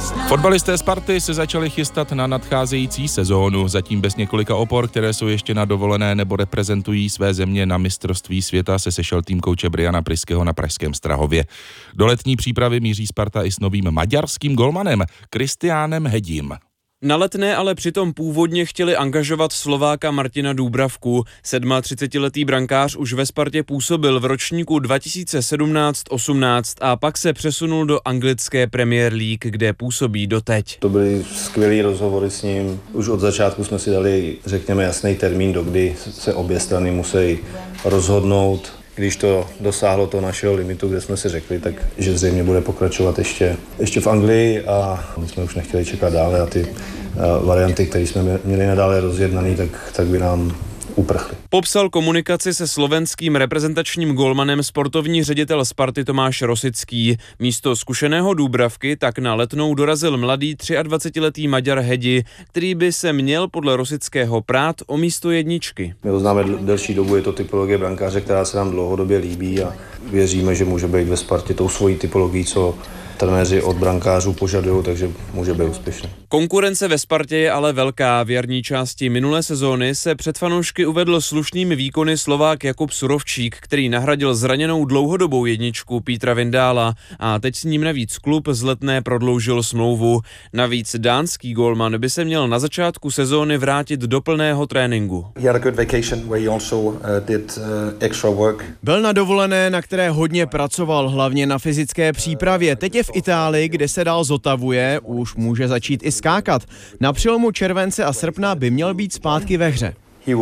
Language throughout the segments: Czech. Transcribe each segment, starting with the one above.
Fotbalisté Sparty se začali chystat na nadcházející sezónu, zatím bez několika opor, které jsou ještě na dovolené nebo reprezentují své země na mistrovství světa, se sešel tým kouče Briana Priského na pražském Strahově. Do letní přípravy míří Sparta i s novým maďarským golmanem Kristiánem Hedím. Na Letné ale přitom původně chtěli angažovat Slováka Martina Dúbravku. 37letý brankář už ve Spartě působil v ročníku 2017-18 a pak se přesunul do anglické Premier League, kde působí doteď. To byly skvělý rozhovory s ním. Už od začátku jsme si dali, řekněme, jasný termín, dokdy se obě strany musí rozhodnout. Když to dosáhlo toho našeho limitu, kde jsme si řekli, tak že zřejmě bude pokračovat ještě v Anglii a my jsme už nechtěli čekat dále a ty varianty, které jsme měli nadále rozjednaný, tak by nám uprchly. Popsal komunikaci se slovenským reprezentačním golmanem sportovní ředitel Sparty Tomáš Rosický. Místo zkušeného Dúbravky tak na Letnou dorazil mladý 23letý Maďar Hedi, který by se měl podle Rosického prát o místo jedničky. My ho známe delší dobu, je to typologie brankáře, která se nám dlouhodobě líbí a věříme, že může být ve Spartě tou svojí typologií, co trenéři od brankářů požadují, takže může být úspěšný. Konkurence ve Spartě je ale velká. V jarní části minulé sezóny se před fanoušky uvedl slušnými výkony Slovák Jakub Surovčík, který nahradil zraněnou dlouhodobou jedničku Petra Vindála a teď s ním navíc klub z Letné prodloužil smlouvu. Navíc dánský golman by se měl na začátku sezóny vrátit do plného tréninku. Byl na dovolené, na které hodně pracoval, hlavně na fyzické přípravě. Teď je v Itálii, kde se dál zotavuje, už může začít i skákat. Na přelomu července a srpna by měl být zpátky ve hře.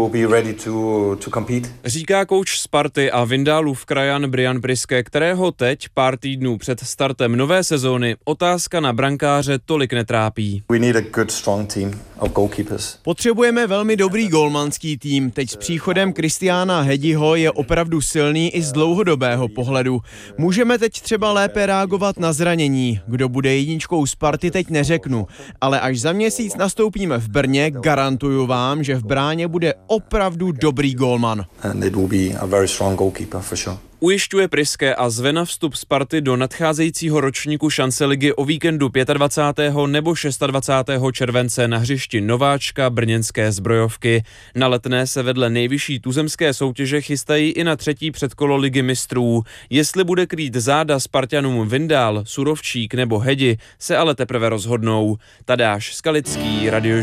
Říká kouč Sparty a Vindálův krajan Brian Priske, kterého teď, pár týdnů před startem nové sezóny, otázka na brankáře tolik netrápí. Potřebujeme velmi dobrý golmanský tým. Teď s příchodem Kristiána Hediho je opravdu silný i z dlouhodobého pohledu. Můžeme teď třeba lépe reagovat na zranění. Kdo bude jedničkou Sparty, teď neřeknu. Ale až za měsíc nastoupíme v Brně, garantuju vám, že v bráně bude opravdu dobrý golman. Ujišťuje Priske a zve na vstup Sparty do nadcházejícího ročníku šance ligy o víkendu 25. nebo 26. července na hřišti nováčka brněnské Zbrojovky. Na Letné se vedle nejvyšší tuzemské soutěže chystají i na třetí předkolo ligy mistrů. Jestli bude krýt záda Spartanům Vindál, Surovčík nebo Hedi, se ale teprve rozhodnou. Tadáš Skalický, Radio